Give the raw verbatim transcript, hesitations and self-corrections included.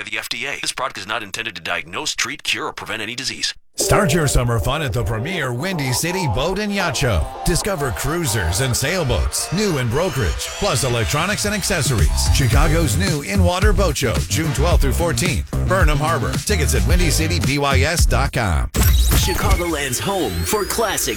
the F D A. This product is not intended to diagnose, treat, cure, or prevent any disease. Start your summer fun at the premier Windy City Boat and Yacht Show. Discover cruisers and sailboats, new in brokerage, plus electronics and accessories. Chicago's new in-water boat show, June twelfth through fourteenth. Burnham Harbor. Tickets at windy city b y s dot com. Chicagoland's home for classic